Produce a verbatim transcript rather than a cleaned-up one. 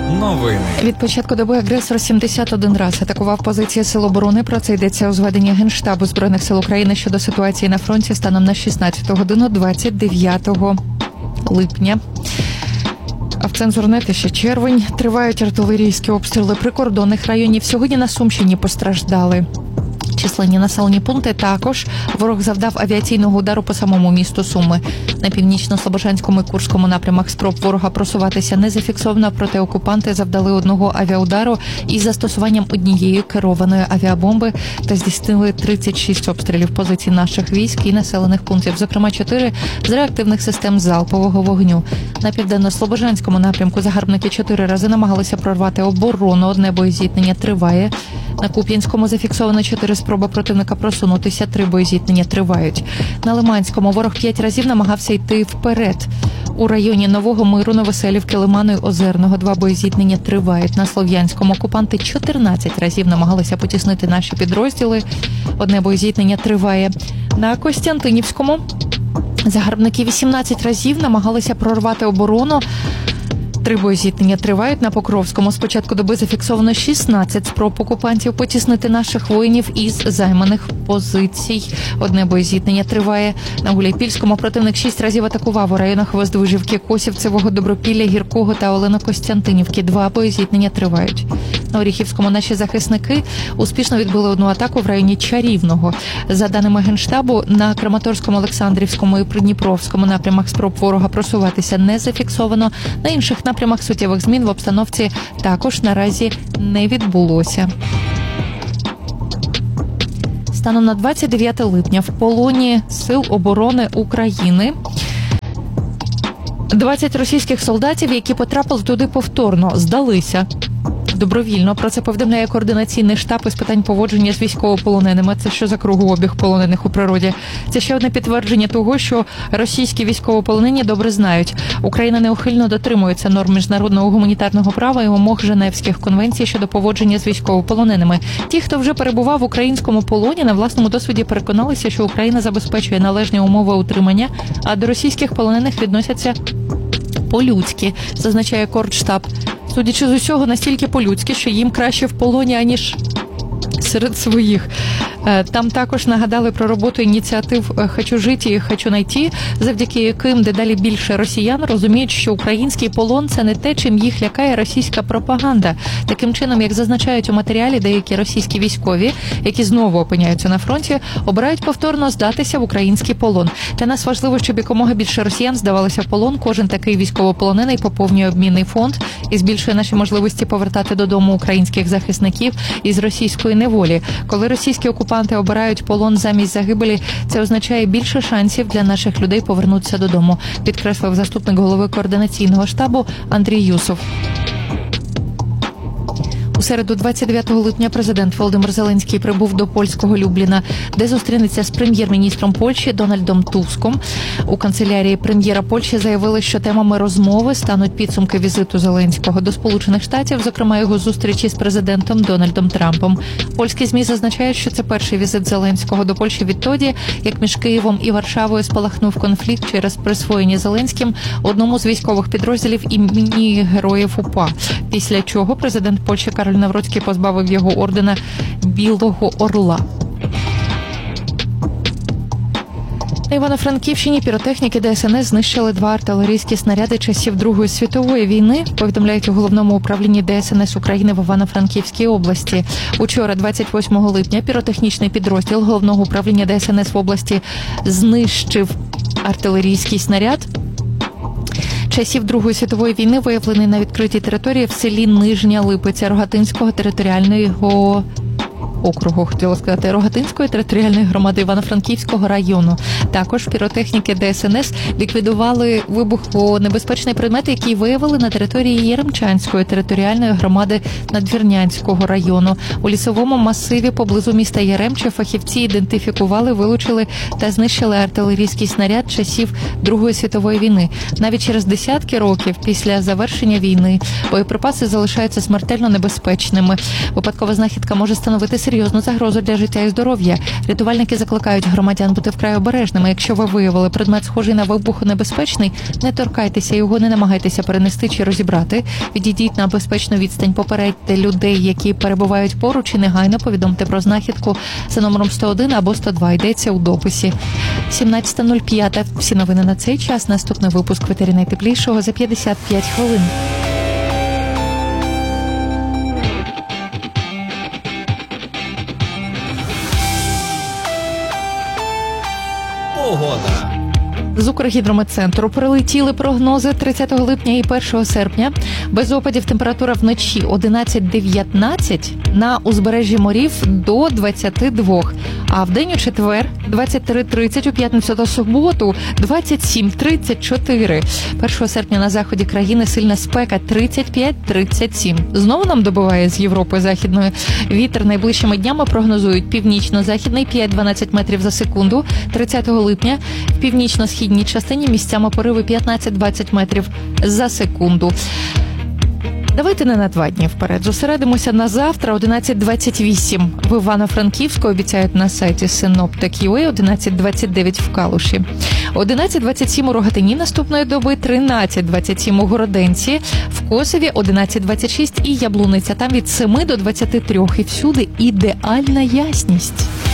Новини. Від початку доби агресор сімдесят один раз атакував позиції Сил оборони. Про це йдеться у зведенні Генштабу Збройних сил України щодо ситуації на фронті станом на шістнадцяту годину двадцять дев'ятого липня. А в Цензурнеті ще червень. Тривають артилерійські обстріли прикордонних районів. Сьогодні на Сумщині постраждали численні населені пункти. Також ворог завдав авіаційного удару по самому місту Суми. На північно-слобожанському і Курському напрямах спроб ворога просуватися не зафіксовано, проте окупанти завдали одного авіаудару із застосуванням однієї керованої авіабомби та здійснили тридцять шість обстрілів позицій наших військ і населених пунктів, зокрема чотири з реактивних систем залпового вогню. На південно-слобожанському напрямку загарбники чотири рази намагалися прорвати оборону. Одне боєзіткнення триває. На Куп'янському зафіксовано чотири спроби противника просунутися, три боєзіткнення тривають. На Лиманському ворог п'ять разів намагався йти вперед. У районі Нового Миру, Новоселівки, Лиману і Озерного два боєзіткнення тривають. На Слов'янському окупанти чотирнадцять разів намагалися потіснити наші підрозділи. Одне боєзіткнення триває. На Костянтинівському загарбники вісімнадцять разів намагалися прорвати оборону. Три боєзіткнення тривають. На Покровському з початку доби зафіксовано шістнадцять спроб окупантів потіснити наших воїнів із займаних позицій. Одне боєзіткнення триває. На Гуляйпільському противник шість разів атакував у районах Воздвижівки, Косівцевого, Добропілля, Гіркого та Олено-Костянтинівки. Два боєзіткнення тривають. На Оріхівському наші захисники успішно відбили одну атаку в районі Чарівного. За даними Генштабу, на Краматорському, Олександрівському і Придніпровському напрямах спроб ворога просуватися не зафіксовано. На інших напрямах суттєвих змін в обстановці також наразі не відбулося. Станом на двадцять дев'яте липня в полоні Сил оборони України двадцять російських солдатів, які потрапили туди повторно, здалися добровільно. Про це повідомляє координаційний штаб із питань поводження з військовополоненими. Це що за кругообіг полонених у природі? Це ще одне підтвердження того, що російські військовополонені добре знають. Україна неухильно дотримується норм міжнародного гуманітарного права і вимог Женевських конвенцій щодо поводження з військовополоненими. Ті, хто вже перебував в українському полоні, на власному досвіді переконалися, що Україна забезпечує належні умови утримання, а до російських полонених відносяться по-людськи, зазначає Кордштаб. Судячи з усього, настільки по-людськи, що їм краще в полоні, аніж серед своїх. Там також нагадали про роботу ініціатив «Хочу жити» і «Хочу найти», завдяки яким дедалі більше росіян розуміють, що український полон – це не те, чим їх лякає російська пропаганда. Таким чином, як зазначають у матеріалі, деякі російські військові, які знову опиняються на фронті, обирають повторно здатися в український полон. Для нас важливо, щоб якомога більше росіян здавалося в полон. Кожен такий військовополонений поповнює обмінний фонд і збільшує наші можливості повертати додому українських захисників із російської неволі. Коли російські окупанти Окупанти обирають полон замість загибелі, це означає більше шансів для наших людей повернутися додому, підкреслив заступник голови координаційного штабу Андрій Юсов. У середу, двадцять дев'ятого липня, президент Володимир Зеленський прибув до польського Любліна, де зустрінеться з прем'єр-міністром Польщі Дональдом Туском. У канцелярії прем'єра Польщі заявили, що темами розмови стануть підсумки візиту Зеленського до Сполучених Штатів, зокрема його зустрічі з президентом Дональдом Трампом. Польські ЗМІ зазначають, що це перший візит Зеленського до Польщі відтоді, як між Києвом і Варшавою спалахнув конфлікт через присвоєння Зеленським одному з військових підрозділів імені Героїв УПА. Після чого президент Польщі Кароль Навроцький позбавив його ордена Білого Орла. На Івано-Франківщині піротехніки Де Ес Ен Ес знищили два артилерійські снаряди часів Другої світової війни, повідомляють у Головному управлінні Де Ес Ен Ес України в Івано-Франківській області. Учора, двадцять восьмого липня, піротехнічний підрозділ Головного управління Де Ес Ен Ес в області знищив артилерійський снаряд часів Другої світової війни, виявлений на відкритій території в селі Нижня Липиця Рогатинського територіального округу, хотіла сказати, Рогатинської територіальної громади Івано-Франківського району. Також піротехніки Де Ес Ен Ес ліквідували вибухонебезпечний предмет, який виявили на території Яремчанської територіальної громади Надвірнянського району. У лісовому масиві поблизу міста Яремче фахівці ідентифікували, вилучили та знищили артилерійський снаряд часів Другої світової війни. Навіть через десятки років після завершення війни боєприпаси залишаються смертельно небезпечними. Випадкова знахідка може становити серйозну загрозу для життя і здоров'я. Рятувальники закликають громадян бути вкрай обережними. Якщо ви виявили предмет, схожий на вибухонебезпечний, не торкайтеся його, не намагайтеся перенести чи розібрати. Відійдіть на безпечну відстань, попередьте людей, які перебувають поруч, і негайно повідомте про знахідку за номером сто один або сто два. Йдеться у дописі. сімнадцята нуль п'ять. Всі новини на цей час. Наступний випуск в етері найтеплішого за п'ятдесят п'ять хвилин. Погода. З Укргідрометцентру прилетіли прогнози тридцятого липня і першого серпня. Без опадів температура вночі одинадцять дев'ятнадцять, на узбережжі морів до двадцяти двох. А в день у четвер двадцять три тридцять, у п'ятницю та суботу двадцять сім тридцять чотири. першого серпня на заході країни сильна спека тридцять п'ять тридцять сім. Знову нам добиває з Європи Західної. Вітер найближчими днями прогнозують північно-західний п'ять-дванадцять метрів за секунду. тридцятого липня в північно-східній частині місцями пориви п'ятнадцять-двадцять метрів за секунду. Давайте не на два дні вперед. Зосередимося на завтра, одинадцять двадцять вісім. В Івано-Франківську обіцяють на сайті Синоптик точка ю а, одинадцять двадцять дев'ять в Калуші. одинадцять двадцять сім у Рогатині наступної доби, тринадцять двадцять сім у Городенці, в Косові одинадцять двадцять шість і Яблуниця. Там від семи до двадцяти трьох. І всюди ідеальна ясність.